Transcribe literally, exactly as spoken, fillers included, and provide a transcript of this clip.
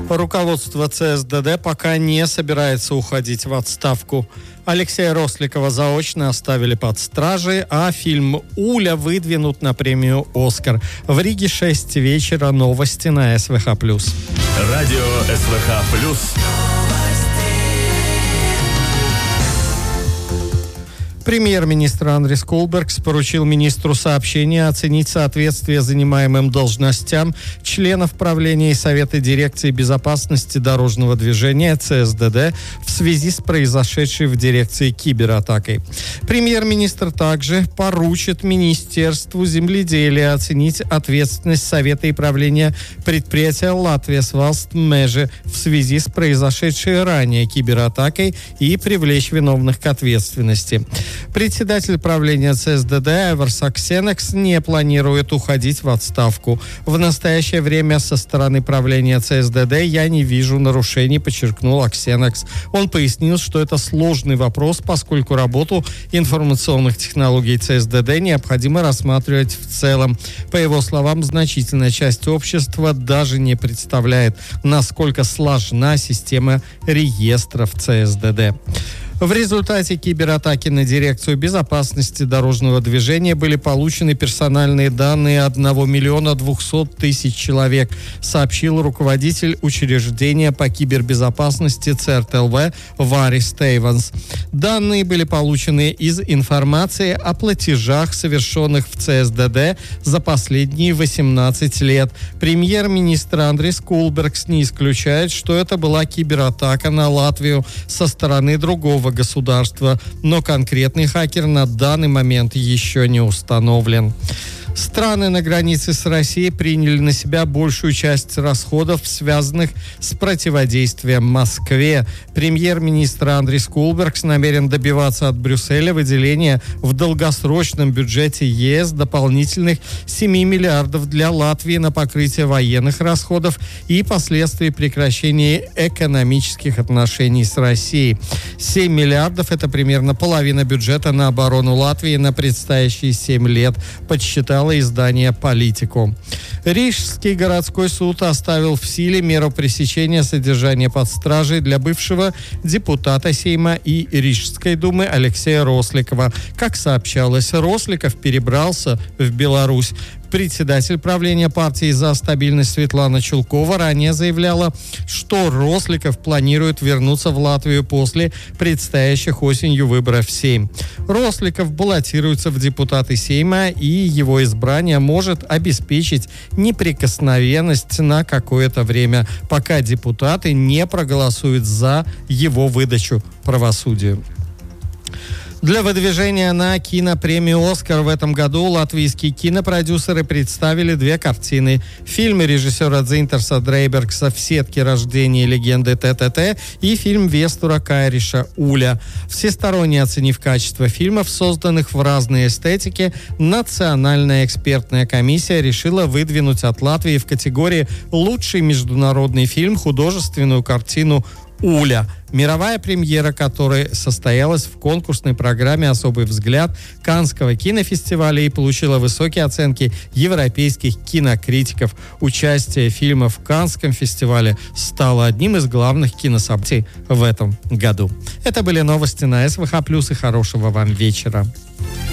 Руководство ЦСДД пока не собирается уходить в отставку. Алексея Росликова заочно оставили под стражей, а фильм «Уля» выдвинут на премию «Оскар». В Риге шесть вечера. Новости на СВХ+. Радио СВХ+. Премьер-министр Андрис Кулбергс поручил министру сообщения оценить соответствие занимаемым должностям членов правления и Совета дирекции безопасности дорожного движения ЦСДД в связи с произошедшей в дирекции кибератакой. Премьер-министр также поручит Министерству земледелия оценить ответственность Совета и правления предприятия «Латвия Свалстмежи» в связи с произошедшей ранее кибератакой и привлечь виновных к ответственности. Председатель правления ЦСДД Айварс Аксенекс не планирует уходить в отставку. В настоящее время со стороны правления ЦСДД я не вижу нарушений, подчеркнул Аксенекс. Он пояснил, что это сложный вопрос, поскольку работу информационных технологий ЦСДД необходимо рассматривать в целом. По его словам, значительная часть общества даже не представляет, насколько сложна система реестров ЦСДД. В результате кибератаки на дирекцию безопасности дорожного движения были получены персональные данные одного миллиона двухсот тысяч человек, сообщил руководитель учреждения по кибербезопасности ЦРТЛВ Варис Тейванс. Данные были получены из информации о платежах, совершенных в ЦСДД за последние восемнадцать лет. Премьер-министр Андрис Кулбергс не исключает, что это была кибератака на Латвию со стороны другого государства, но конкретный хакер на данный момент еще не установлен. Страны на границе с Россией приняли на себя большую часть расходов, связанных с противодействием Москве. Премьер-министр Андрис Кулбергс намерен добиваться от Брюсселя выделения в долгосрочном бюджете ЕС дополнительных семи миллиардов для Латвии на покрытие военных расходов и последствий прекращения экономических отношений с Россией. семь миллиардов – это примерно половина бюджета на оборону Латвии на предстоящие семь лет, подсчитал издание «Политику». Рижский городской суд оставил в силе меру пресечения содержания под стражей для бывшего депутата Сейма и Рижской думы Алексея Росликова. Как сообщалось, Росликов перебрался в Беларусь. Председатель правления партии «За стабильность» Светлана Чулкова ранее заявляла, что Росликов планирует вернуться в Латвию после предстоящих осенью выборов в Сейм. Росликов баллотируется в депутаты Сейма, и его избрание может обеспечить неприкосновенность на какое-то время, пока депутаты не проголосуют за его выдачу правосудию. Для выдвижения на кинопремию «Оскар» в этом году латвийские кинопродюсеры представили две картины. Фильм режиссера Дзинтерса Дрейбергса «В сетке рождения легенды ТТТ» и фильм Вестура Кайриша «Уля». Всесторонне оценив качество фильмов, созданных в разной эстетике, Национальная экспертная комиссия решила выдвинуть от Латвии в категории «Лучший международный фильм» художественную картину «Уля», мировая премьера которой состоялась в конкурсной программе «Особый взгляд» Каннского кинофестиваля и получила высокие оценки европейских кинокритиков. Участие фильма в Каннском фестивале стало одним из главных кинособытий в этом году. Это были новости на СВХ+, и хорошего вам вечера.